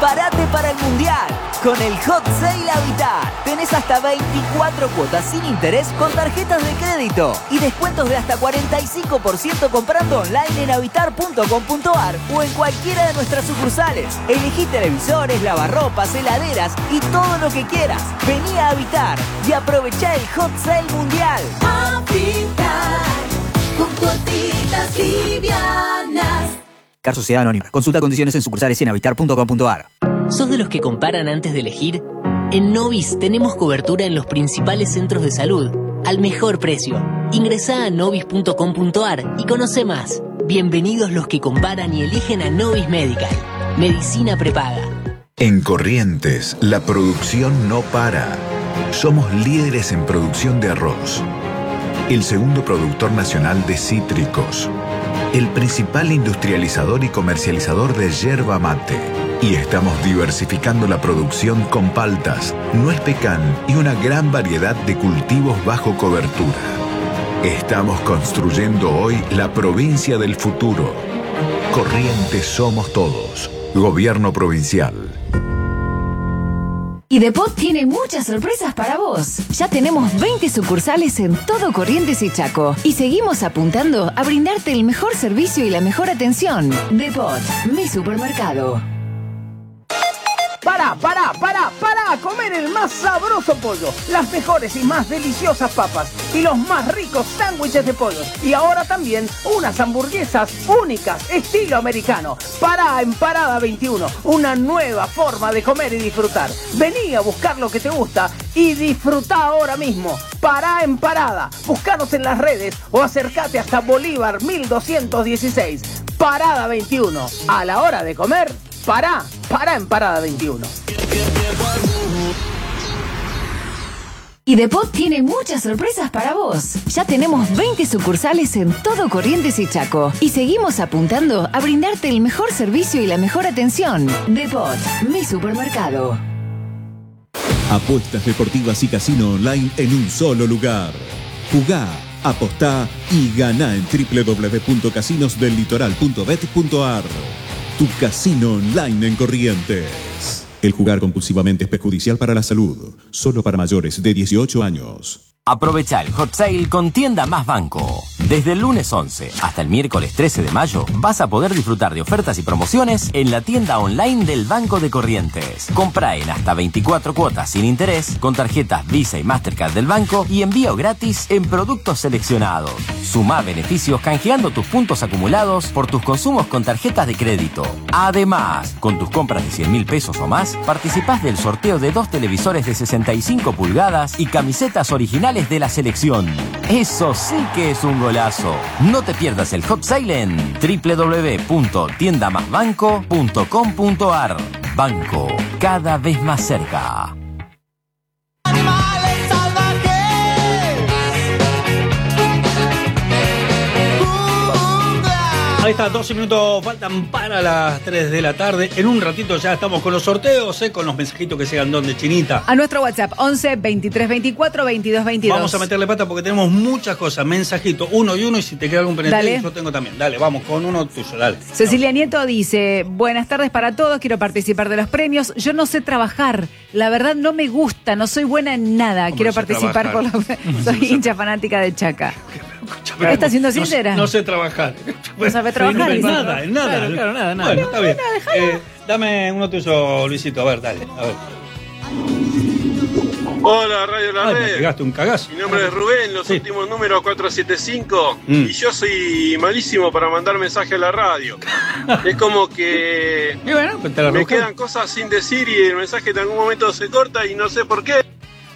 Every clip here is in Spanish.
Prepárate para el Mundial con el Hot Sale Habitat. Tenés hasta 24 cuotas sin interés con tarjetas de crédito y descuentos de hasta 45% comprando online en habitar.com.ar o en cualquiera de nuestras sucursales. Elegí televisores, lavarropas, heladeras y todo lo que quieras. Vení a Habitar y aprovechá el Hot Sale Mundial. Habitar, con cuotitas livianas. Car Sociedad Anónima. Consulta condiciones en sucursales y en habitar.com.ar. ¿Sos de los que comparan antes de elegir? En Novis tenemos cobertura en los principales centros de salud al mejor precio. Ingresá a novis.com.ar y conoce más. Bienvenidos los que comparan y eligen a Novis Medical. Medicina prepaga. En Corrientes, la producción no para. Somos líderes en producción de arroz. El segundo productor nacional de cítricos. El principal industrializador y comercializador de yerba mate. Y estamos diversificando la producción con paltas, nuez pecan y una gran variedad de cultivos bajo cobertura. Estamos construyendo hoy la provincia del futuro. Corrientes somos todos. Gobierno provincial. Y Depot tiene muchas sorpresas para vos. Ya tenemos 20 sucursales en todo Corrientes y Chaco. Y seguimos apuntando a brindarte el mejor servicio y la mejor atención. Depot, mi supermercado. Para comer el más sabroso pollo, las mejores y más deliciosas papas y los más ricos sándwiches de pollo. Y ahora también unas hamburguesas únicas, estilo americano. Pará en Parada 21, una nueva forma de comer y disfrutar. Vení a buscar lo que te gusta y disfrutá ahora mismo. Pará en Parada, buscanos en las redes o acércate hasta Bolívar 1216. Parada 21, a la hora de comer, pará en Parada 21. Y Depot tiene muchas sorpresas para vos. Ya tenemos 20 sucursales en todo Corrientes y Chaco. Y seguimos apuntando a brindarte el mejor servicio y la mejor atención. Depot, mi supermercado. Apuestas deportivas y casino online en un solo lugar. Jugá, apostá y ganá en www.casinosdellitoral.bet.ar. Tu casino online en Corrientes. El jugar compulsivamente es perjudicial para la salud. Solo para mayores de 18 años. Aprovecha el Hot Sale con Tienda Más Banco. Desde el lunes 11 hasta el miércoles 13 de mayo vas a poder disfrutar de ofertas y promociones en la tienda online del Banco de Corrientes. Compra en hasta 24 cuotas sin interés con tarjetas Visa y Mastercard del banco y envío gratis en productos seleccionados. Sumá beneficios canjeando tus puntos acumulados por tus consumos con tarjetas de crédito. Además, con tus compras de 100.000 pesos o más, participás del sorteo de 2 televisores de 65 pulgadas y camisetas originales de la selección. Eso sí que es un golazo. No te pierdas el Hot Sale en www.tiendamasbanco.com.ar. Banco, cada vez más cerca. Ahí está, 12 minutos faltan para las 3 de la tarde. En un ratito ya estamos con los sorteos, con los mensajitos que llegan donde, Chinita. A nuestro WhatsApp, 11 23 24 22 22. Vamos a meterle pata porque tenemos muchas cosas. Mensajito, uno y si te queda algún pendiente, yo tengo también. Dale, vamos con uno tuyo, dale. Cecilia Nieto dice, buenas tardes para todos, quiero participar de los premios. Yo no sé trabajar, la verdad no me gusta, no soy buena en nada. Quiero participar por soy hincha fanática de Chaca. ¿Estás siendo sincera? No sé trabajar. No sabe trabajar. En nada. Claro, nada. Bueno, está bien. Dame uno tuyo, Luisito. A ver, dale. A ver. Hola, Radio La Red. Me pegaste un cagazo. Mi nombre es Rubén, los últimos números 475. Y yo soy malísimo para mandar mensaje a la radio. Es como que me quedan cosas sin decir y el mensaje en algún momento se corta y no sé por qué.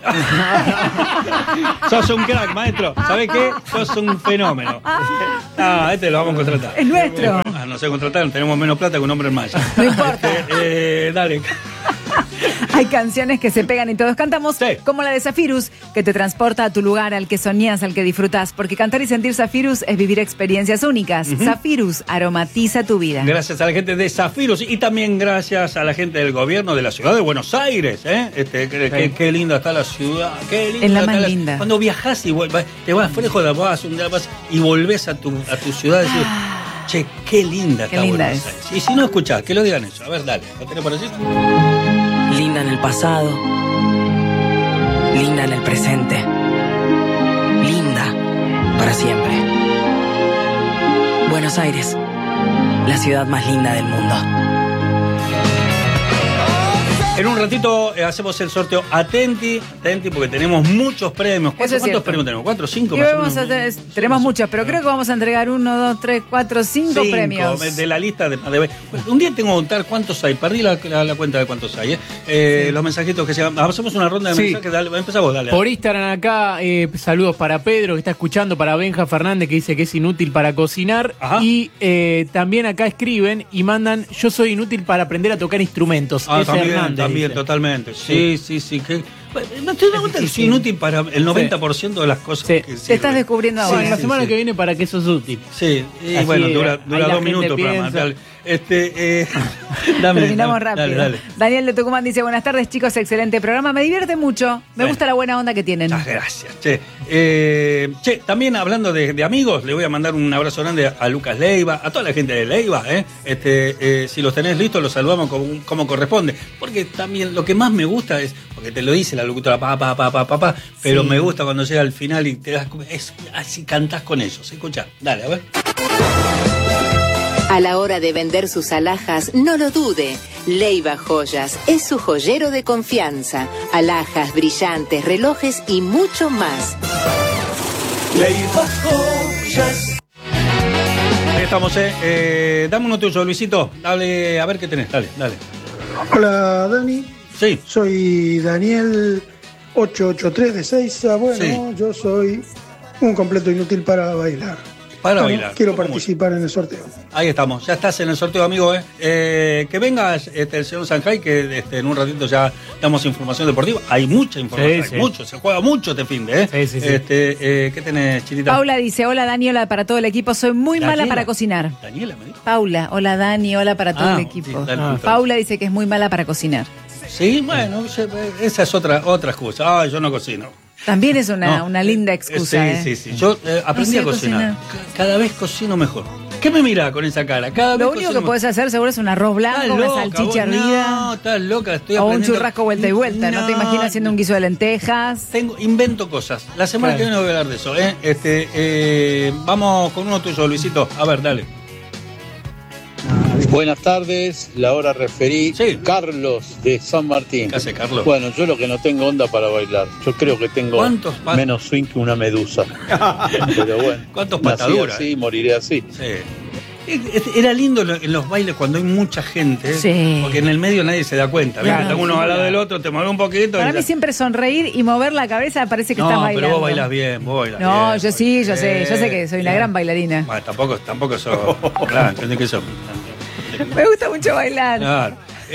Sos un crack, maestro. ¿Sabés qué? Sos un fenómeno. Este lo vamos a contratar. Es nuestro. No sé contratar, tenemos menos plata que un hombre en malla. No importa. Dale. Hay canciones que se pegan y todos cantamos, como la de Zafirus, que te transporta a tu lugar, al que soñás, al que disfrutás. Porque cantar y sentir Zafirus es vivir experiencias únicas. Zafirus aromatiza tu vida. Gracias a la gente de Zafirus y también gracias a la gente del gobierno de la ciudad de Buenos Aires. Qué linda está la ciudad. Qué linda es la más linda. Cuando viajás y te vas fresco de la paz, y volvés a tu ciudad y decís, Che, qué linda está linda Buenos Aires. Y si no escuchás, que lo digan eso. A ver, dale. ¿Lo tenés por allí? Linda en el pasado. Linda en el presente. Linda para siempre. Buenos Aires, la ciudad más linda del mundo. En un ratito hacemos el sorteo. Atenti, porque tenemos muchos premios. ¿Cuántos premios tenemos? ¿4 o 5? Tenemos muchos, pero creo que vamos a entregar 1, 2, 3, 4, 5 premios. De la lista de un día tengo que contar cuántos hay. Perdí la cuenta de cuántos hay. Los mensajitos que se hacemos una ronda de mensajes. Dale, empezá vos, dale. Por Instagram acá, saludos para Pedro que está escuchando, para Benja Fernández que dice que es inútil para cocinar. Ajá. Y también acá escriben y mandan: yo soy inútil para aprender a tocar instrumentos. También, totalmente. Sí. Que, no estoy dando cuenta que soy inútil para el 90% de las cosas que te estás descubriendo ahora. La semana que viene, ¿para qué sos útil? Sí, y bueno, dura 2 minutos para matar. Terminamos rápido. Dale. Daniel de Tucumán dice: buenas tardes, chicos, excelente programa, me divierte mucho, me gusta la buena onda que tienen. Gracias. También hablando de amigos, le voy a mandar un abrazo grande a Lucas Leiva, a toda la gente de Leiva. Si los tenés listos, los saludamos como corresponde, porque también lo que más me gusta es, porque te lo dice la locutora, pero me gusta cuando llega al final y te das, así cantás con ellos. Escuchá, dale, a ver. A la hora de vender sus alhajas, no lo dude. Leiva Joyas es su joyero de confianza. Alhajas, brillantes, relojes y mucho más. Leiva Joyas. Ahí estamos, dame uno tuyo, Luisito. Dale, a ver qué tenés, dale. Hola, Dani. Sí. Soy Daniel 883 de Seiza. Bueno, yo soy un completo inútil para bailar. Quiero participar en el sorteo. Ahí estamos, ya estás en el sorteo, amigo. Que venga el señor Sanjay, que en un ratito ya damos información deportiva. Hay mucha información, mucho, se juega mucho este fin de. ¿Qué tenés, Chilita? Paula dice: hola Dani, hola para todo el equipo, soy muy mala para cocinar. Daniela me dijo. Paula, hola Dani, hola para todo el equipo. Paula dice que es muy mala para cocinar. Sí, bueno, esa es otra excusa. Yo no cocino. También es una linda excusa. Sí. Yo aprendí a cocinar. Cada vez cocino mejor. ¿Qué me mira con esa cara? Lo único que podés hacer seguro es un arroz blanco, una salchicha hervida. No, estás loca, estoy aprendiendo. O un churrasco vuelta y vuelta. No te imaginas haciendo un guiso de lentejas. Invento cosas. La semana que viene voy a hablar de eso. Vamos con uno tuyo, Luisito. A ver, dale. Buenas tardes, la hora referí. Carlos de San Martín. ¿Qué hace, Carlos? Bueno, yo lo que no tengo onda para bailar. Yo creo que tengo menos swing que una medusa. Pero bueno, ¿cuántos pataduras? Así, moriré así. Sí. Era lindo en los bailes cuando hay mucha gente, porque en el medio nadie se da cuenta. Claro, uno al lado del otro, te mueve un poquito. Para mí siempre sonreír y mover la cabeza parece que estás bailando. Pero vos bailas bien, yo sí, yo sé que soy una gran bailarina. Bueno, tampoco soy. Claro, entendés que soy. Me gusta mucho bailar. Claro.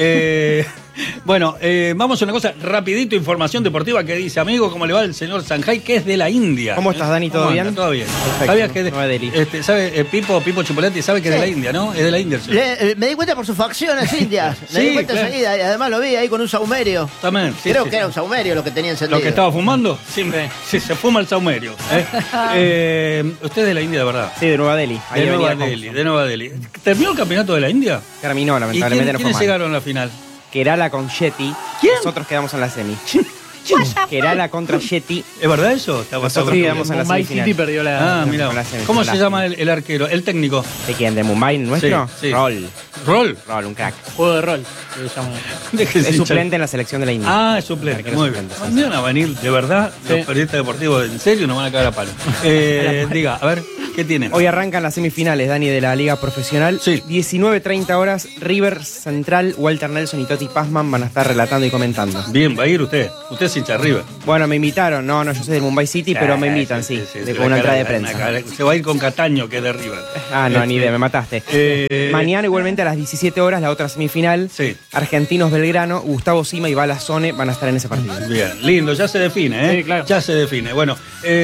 Bueno, vamos a una cosa, rapidito, información deportiva que dice, amigo, ¿cómo le va el señor Sanjay, que es de la India? ¿Cómo estás, Dani? ¿Todo bien? Todo bien. Perfecto. ¿Sabías que ¿sabe, Pipo Chipolati sabe que es de la India, no? Es de la India. Me di cuenta por sus facciones indias. Me di cuenta enseguida, y además lo vi ahí con un saumerio. También. Creo que era un saumerio lo que tenía encendido. ¿Lo que estaba fumando? Sí, se fuma el saumerio. Usted es de la India, de verdad. Sí, de Nueva Delhi. De Nueva Delhi. ¿Terminó el campeonato de la India? Terminó, lamentablemente. ¿Quiénes llegaron a la final? Kerala con Yeti. ¿Quién? Nosotros quedamos en la semi. Kerala contra Yeti. ¿Es verdad eso? Nosotros quedamos en la semifinal. City perdió la mira. ¿Cómo se llama el arquero, el técnico? ¿De quién? ¿De Mumbai nuestro? Sí. Rol, un crack. Juego de rol. Es suplente en la selección de la India. Es suplente. Muy bien. ¿Dónde van a venir, de verdad, los periodistas deportivos en serio? Nos van a caer a palo. Diga, a ver, ¿qué tiene? Hoy arrancan las semifinales, Dani, de la Liga Profesional. 19:30 horas, River Central, Walter Nelson y Toti Pazman van a estar relatando y comentando. Bien, va a ir usted. Usted es hincha River. Bueno, me invitaron. No, yo soy del Mumbai City, pero me invitan, con una entrada de prensa. Se va a ir con Cataño, que es de River. No, ni idea, me mataste. Mañana, igualmente, a las 17 horas, la otra semifinal. Argentinos Belgrano, Gustavo Sima y Balazone van a estar en ese partido. Bien, lindo, ya se define, Sí, claro. Ya se define. Bueno,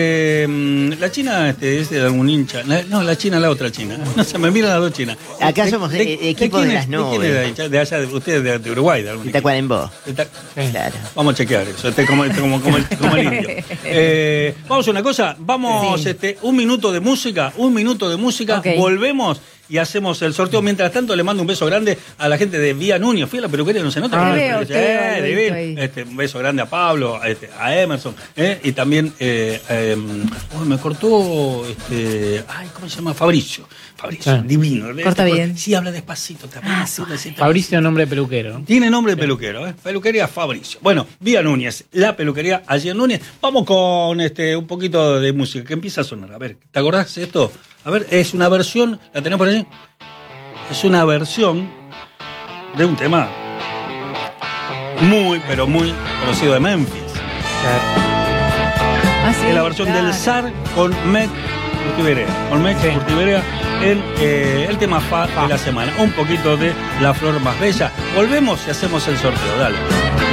la China es de algún hincha. No, la China, la otra China. No se me miran las dos chinas. Acá somos equipo de las nubes. ¿De quién es de allá? Ustedes de Uruguay, de algún equipo. Tacuarembó. Claro. Vamos a chequear eso. Como el indio. Vamos a una cosa. Vamos, un minuto de música. Okay. Volvemos. y hacemos el sorteo. Mientras tanto, le mando un beso grande a la gente de Vía Núñez. Fui a la peluquería, no se nota. Un beso grande a Pablo, a Emerson, y también me cortó ¿cómo se llama? Fabricio, divino. Corta bien. Sí, habla despacito también. Fabricio, nombre de peluquero. Tiene nombre de peluquero, Peluquería Fabricio. Bueno, Vía Núñez, la peluquería allí en Núñez. Vamos con un poquito de música que empieza a sonar. A ver, ¿te acordás de esto? A ver, es una versión, ¿la tenés por allí? Es una versión de un tema muy, pero muy conocido de Memphis. Es la versión del Zar con Meg Urtiberea en el tema Fa de la semana. Un poquito de La Flor Más Bella. Volvemos y hacemos el sorteo. Dale.